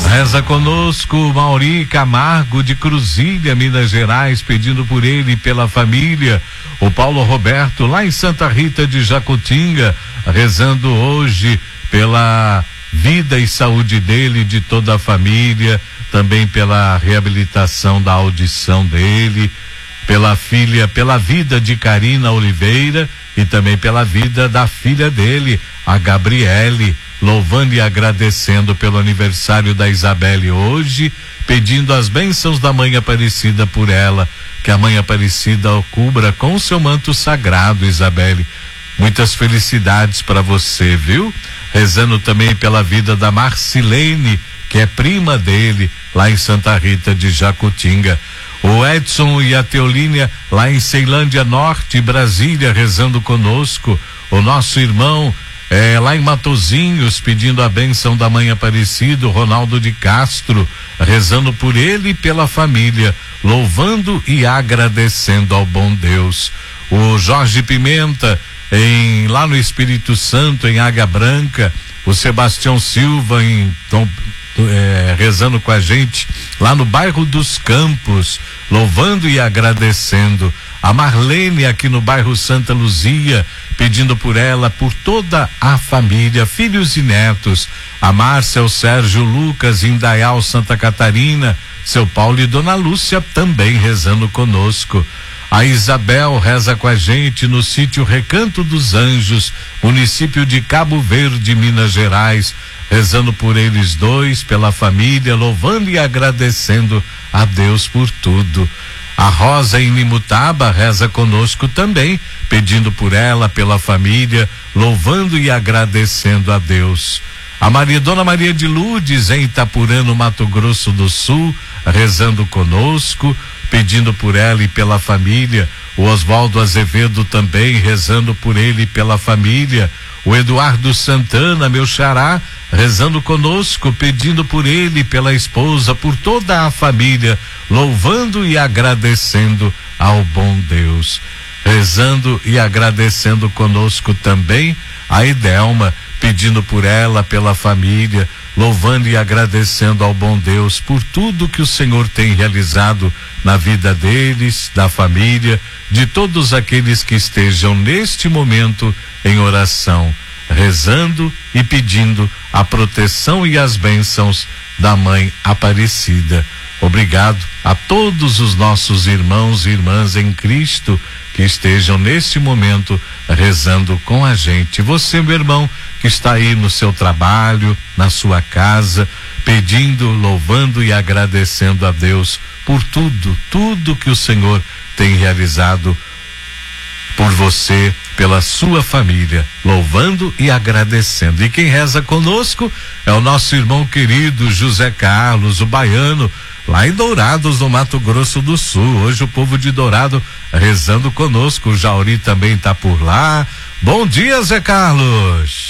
Reza conosco Mauri Camargo de Cruzília, Minas Gerais, pedindo por ele e pela família. O Paulo Roberto lá em Santa Rita de Jacutinga, rezando hoje pela vida e saúde dele e de toda a família, também pela reabilitação da audição dele, pela filha, pela vida de Karina Oliveira e também pela vida da filha dele, a Gabriele, louvando e agradecendo pelo aniversário da Isabelle hoje, pedindo as bênçãos da Mãe Aparecida por ela, que a Mãe Aparecida o cubra com seu manto sagrado, Isabelle. Muitas felicidades para você, viu? Rezando também pela vida da Marcilene, que é prima dele, lá em Santa Rita de Jacutinga. O Edson e a Teolínia lá em Ceilândia Norte, Brasília, rezando conosco. O nosso irmão lá em Matozinhos, pedindo a bênção da Mãe Aparecida, o Ronaldo de Castro, rezando por ele e pela família, louvando e agradecendo ao bom Deus. O Jorge Pimenta, lá no Espírito Santo, em Águia Branca, o Sebastião Silva rezando com a gente lá no bairro dos Campos, louvando e agradecendo. A Marlene aqui no bairro Santa Luzia, pedindo por ela, por toda a família, filhos e netos. A Márcia, o Sérgio, o Lucas, Indaial, Santa Catarina, seu Paulo e Dona Lúcia também rezando conosco. A Isabel reza com a gente no sítio Recanto dos Anjos, município de Cabo Verde, Minas Gerais, rezando por eles dois, pela família, louvando e agradecendo a Deus por tudo. A Rosa em Nimutaba reza conosco também, pedindo por ela, pela família, louvando e agradecendo a Deus. A Dona Maria de Lourdes em Itapurã, no Mato Grosso do Sul, rezando conosco, pedindo por ela e pela família. O Oswaldo Azevedo também rezando por ele e pela família. O Eduardo Santana, meu xará, rezando conosco, pedindo por ele, pela esposa, por toda a família, louvando e agradecendo ao bom Deus. Rezando e agradecendo conosco também a Idelma, pedindo por ela, pela família, louvando e agradecendo ao bom Deus por tudo que o Senhor tem realizado na vida deles, da família, de todos aqueles que estejam neste momento em oração, rezando e pedindo a proteção e as bênçãos da Mãe Aparecida. Obrigado a todos os nossos irmãos e irmãs em Cristo que estejam neste momento rezando com a gente. Você, meu irmão, que está aí no seu trabalho, na sua casa, pedindo, louvando e agradecendo a Deus por tudo que o Senhor tem realizado por você, pela sua família, louvando e agradecendo. E quem reza conosco é o nosso irmão querido José Carlos, o baiano, lá em Dourados, no Mato Grosso do Sul. Hoje o povo de Dourado rezando conosco. O Jauri também está por lá. Bom dia, Zé Carlos.